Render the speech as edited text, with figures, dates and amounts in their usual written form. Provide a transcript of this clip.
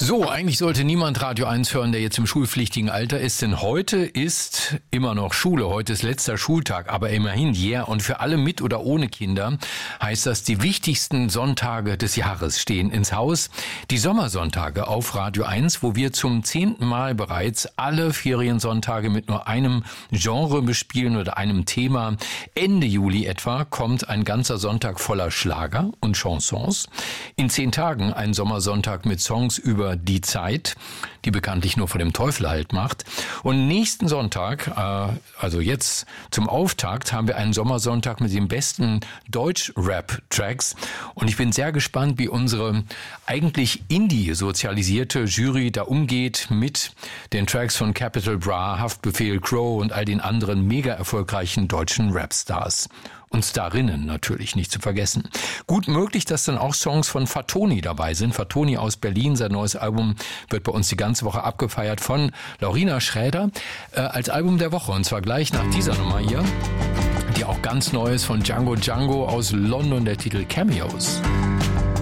So, eigentlich sollte niemand Radio 1 hören, der jetzt im schulpflichtigen Alter ist, denn heute ist immer noch Schule, heute ist letzter Schultag, aber immerhin, und für alle mit oder ohne Kinder heißt das, die wichtigsten Sonntage des Jahres stehen ins Haus. Die Sommersonntage auf Radio 1, wo wir zum 10. Mal bereits alle Feriensonntage mit nur einem Genre bespielen oder einem Thema. Ende Juli etwa kommt ein ganzer Sonntag voller Schlager und Chansons. In 10 Tagen ein Sommersonntag mit Songs über die Zeit, die bekanntlich nur vor dem Teufel Halt macht. Und nächsten Sonntag, also jetzt zum Auftakt, haben wir einen Sommersonntag mit den besten Deutsch-Rap-Tracks. Und ich bin sehr gespannt, wie unsere eigentlich Indie-sozialisierte Jury da umgeht mit den Tracks von Capital Bra, Haftbefehl, Crow und all den anderen mega erfolgreichen deutschen Rapstars. Und Starinnen natürlich nicht zu vergessen. Gut möglich, dass dann auch Songs von Fatoni dabei sind. Fatoni aus Berlin, sein neues Album wird bei uns die ganze Woche abgefeiert von Laurina Schräder als Album der Woche. Und zwar gleich nach dieser Nummer hier, die auch ganz neu ist von Django Django aus London, der Titel Cameos.